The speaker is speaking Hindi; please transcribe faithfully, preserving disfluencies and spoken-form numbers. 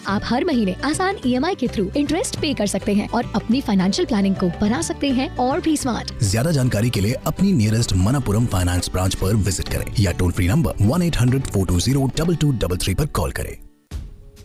आप हर महीने आसान ई एम आई के थ्रू इंटरेस्ट पे कर सकते हैं और अपनी फाइनेंशियल प्लानिंग को बना सकते हैं और भी स्मार्ट। ज्यादा जानकारी के लिए अपनी नियरेस्ट मनपुरम फाइनेंस ब्रांच पर विजिट करें या toll free number one eight hundred four to zero double two double three पर कॉल करें।